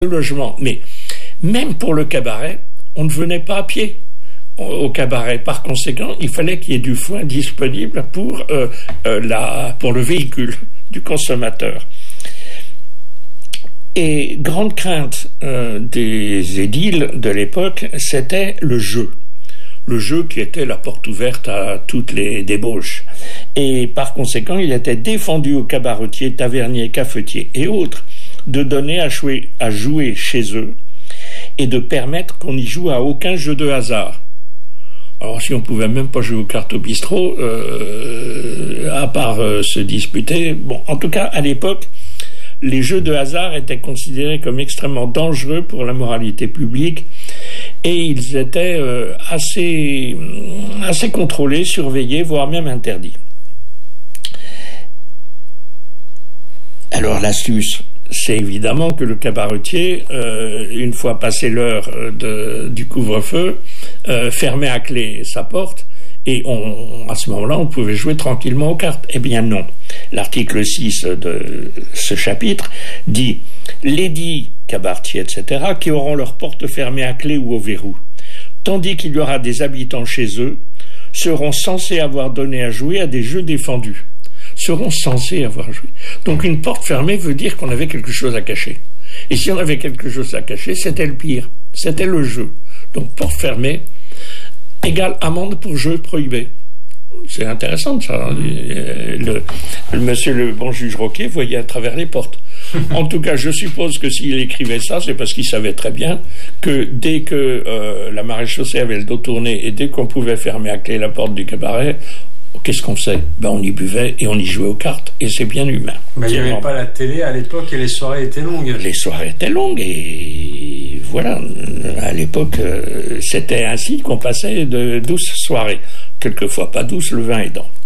le logement. Mais même pour le cabaret, on ne venait pas à pied au cabaret. Par conséquent, il fallait qu'il y ait du foin disponible pour le véhicule du consommateur. Et grande crainte des édiles de l'époque, c'était le jeu. Le jeu qui était la porte ouverte à toutes les débauches. Et par conséquent, il était défendu aux cabaretiers, taverniers, cafetiers et autres de donner à jouer chez eux et de permettre qu'on n'y joue à aucun jeu de hasard. Alors si on pouvait même pas jouer aux cartes au bistrot, à part se disputer, bon, en tout cas à l'époque, les jeux de hasard étaient considérés comme extrêmement dangereux pour la moralité publique et ils étaient assez contrôlés, surveillés, voire même interdits. Alors l'astuce, c'est évidemment que le cabaretier, une fois passé l'heure du couvre-feu, fermait à clé sa porte et à ce moment-là, on pouvait jouer tranquillement aux cartes. Eh bien non. L'article 6 de ce chapitre dit « Lesdits cabaretiers, etc., qui auront leurs portes fermées à clé ou au verrou, tandis qu'il y aura des habitants chez eux, seront censés avoir donné à jouer à des jeux défendus. » Seront censés avoir joué. Donc une porte fermée veut dire qu'on avait quelque chose à cacher. Et si on avait quelque chose à cacher, c'était le pire. C'était le jeu. Donc porte fermée égale amende pour jeu prohibé. C'est intéressant ça. Monsieur le bon juge Roquet voyait à travers les portes. En tout cas, je suppose que s'il écrivait ça, c'est parce qu'il savait très bien que dès que la maréchaussée avait le dos tourné et dès qu'on pouvait fermer à clé la porte du cabaret, qu'est-ce qu'on faisait ? On y buvait et on y jouait aux cartes. Et c'est bien humain. Mais il n'y avait pas la télé à l'époque et les soirées étaient longues. Les soirées étaient longues et voilà. À l'époque, c'était ainsi qu'on passait de douces soirées. Quelquefois pas douces, le vin aidant.